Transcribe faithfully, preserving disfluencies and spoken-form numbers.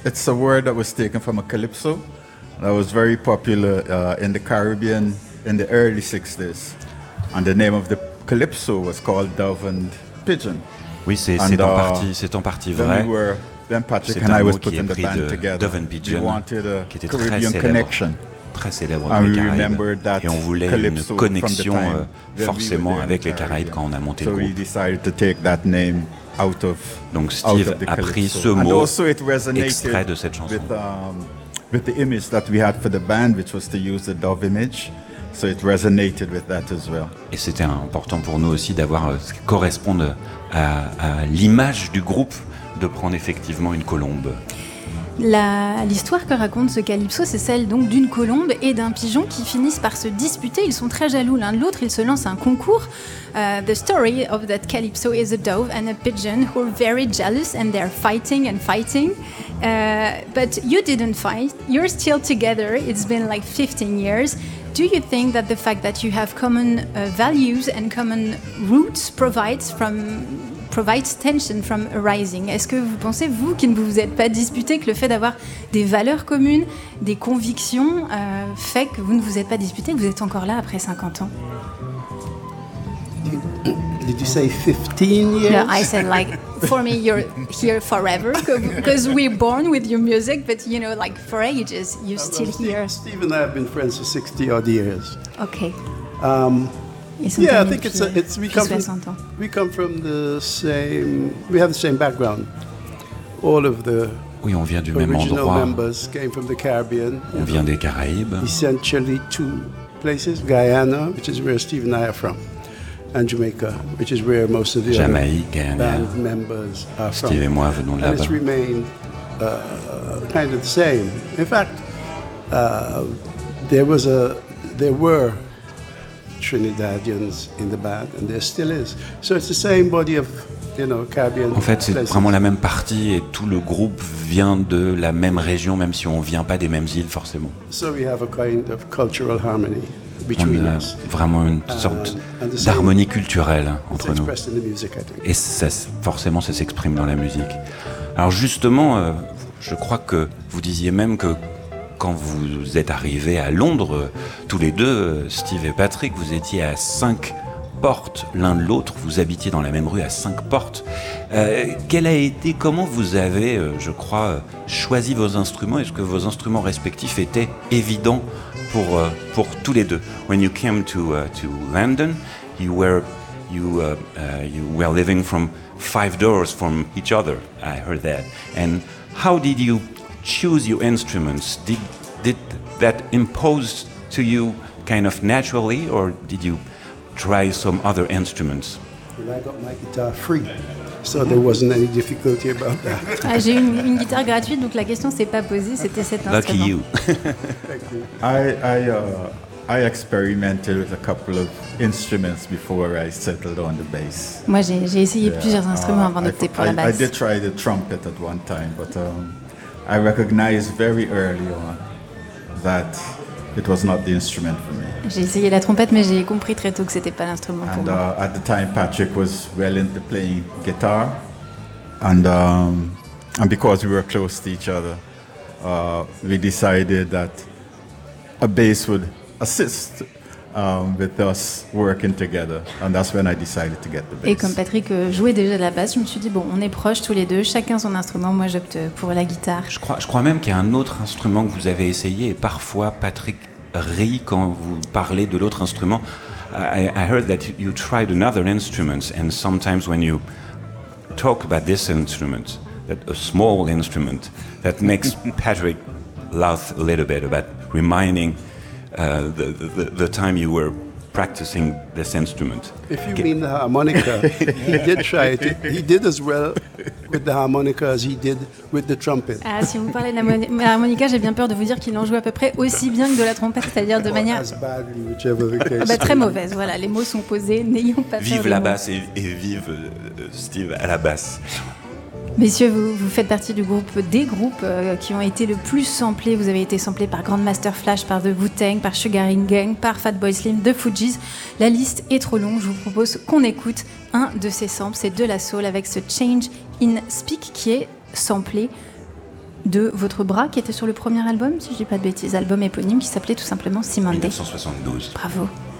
it's a word that was taken from a calypso that was very popular uh, in the Caribbean in the early sixties. And the name of the calypso was called Dove and Pigeon. Oui, c'est, c'est, en, partie, c'est en partie vrai. Were, then Patrick c'est and un I mot was qui est pris de Dove and Pigeon, qui était très célèbre, très célèbre dans les Caraïbes. Et on voulait une connexion euh, forcément avec les Caraïbes quand on a monté le groupe. Out of, Donc Steve a pris ce mot extrait de cette chanson. With, um, with the image that we had for the band, which was to use the dove image, so it resonated with that as well. Et c'était important pour nous aussi d'avoir euh, ce qui corresponde à, à l'image du groupe, de prendre effectivement une colombe. La, l'histoire que raconte ce calypso, c'est celle donc d'une colombe et d'un pigeon qui finissent par se disputer. Ils sont très jaloux l'un de l'autre, ils se lancent un concours. Uh, the story of that calypso is a dove and a pigeon who are very jealous and they're fighting and fighting. Uh, but you didn't fight, you're still together, it's been like fifteen years. Do you think that the fact that you have common uh, values and common roots provides from provides tension from arising? Est-ce que vous pensez, vous, qui ne vous êtes pas disputé, que le fait d'avoir des valeurs communes, des convictions, euh, fait que vous ne vous êtes pas disputé, que vous êtes encore là après cinquante ans? Did you say fifteen years? No, I said like, for me, you're here forever, because we're born with your music, but you know, like for ages, you're still Steve, here. Steve and I have been friends for sixty odd years. Okay. Um, Yeah, I think it's a, it's we come from, we come from the same we have the same background. All of the oui, on vient du même original endroit. members came from the Caribbean. On vient des Caraïbes. Essentially two places, Guyana, which is where Steve and I are from, and Jamaica, which is where most of the Jamaïque, other band members are from. Steve et moi venons de là-bas. And it's remained uh, kind of the same. In fact, uh, there was a there were Trinidadians in the band, and there still is. So it's the same body of, you know, Caribbean. En fait, c'est places. Vraiment la même partie et tout le groupe vient de la même région, même si on vient pas des mêmes îles forcément. So we have a kind of cultural harmony between on a us. Vraiment une sorte uh, d'harmonie culturelle entre nous. Music, et ça, forcément, ça s'exprime dans la musique. Alors justement, euh, je crois que vous disiez même que quand vous êtes arrivés à Londres, tous les deux, Steve et Patrick, vous étiez à cinq portes l'un de l'autre, vous habitiez dans la même rue à cinq portes. Euh, quel a été, comment vous avez, euh, je crois, choisi vos instruments? Est-ce que vos instruments respectifs étaient évidents pour, euh, pour tous les deux? When you came to, uh, to London, you were, you, uh, uh, you were living from five doors from each other, I heard that. And how did you choose your instruments? Did did that impose to you kind of naturally, or did you try some other instruments? Well, I got my guitar free, so there wasn't any difficulty about that. Ah, j'ai une, une guitare gratuite, donc la question s'est pas posée, c'était cet instrument. Lucky you. I I uh, I experimented with a couple of instruments before I settled on the bass. Moi, j'ai, j'ai essayé Yeah. plusieurs instruments avant Uh, d'opter I, pour la I, basse. I did try the trumpet at one time, but um, I recognized very early on that it was not the instrument for me. J'ai essayé la trompette, mais j'ai compris très tôt que c'était pas l'instrument pour And moi. uh, at the time, Patrick was well into playing guitar, and um, and because we were close to each other, uh, we decided that a bass would assist um, with us working together, and that's when I decided to get the bass. Et comme Patrick euh, jouait déjà de la basse, je me suis dit bon, on est proches tous les deux, chacun son instrument. Moi, j'opte pour la guitare. Je crois, je crois même qu'il y a un autre instrument que vous avez essayé, et parfois Patrick rit quand vous parlez de l'autre instrument. I, I heard that you tried another instrument, and sometimes when you talk about this instrument, that a small instrument, that makes Patrick laugh a little bit about reminding uh, the, the, the time you were practicing this instrument. If you Get- mean the harmonica, he did try it. He did as well with the harmonica as he did with the trumpet. Ah, si vous parlez de la harmonica, j'ai bien peur de vous dire qu'il en joue à peu près aussi bien que de la trompette, c'est-à-dire de manière As badly, whichever the case. ah bah, très mauvaise. Voilà, les mots sont posés, n'ayons pas peur. Vive des la mots. basse et, et vive euh, Steve à la basse. Messieurs, vous, vous faites partie du groupe, des groupes euh, qui ont été le plus samplés. Vous avez été samplés par Grandmaster Flash, par The Wu-Tang, par Sugar Hill Gang, par Fatboy Slim, The Fugees. La liste est trop longue. Je vous propose qu'on écoute un de ces samples. C'est De La Soul avec ce Change in Speak qui est samplé de votre bras qui était sur le premier album, si je dis pas de bêtises, album éponyme qui s'appelait tout simplement Cimande. mille neuf cent soixante-douze. Bravo.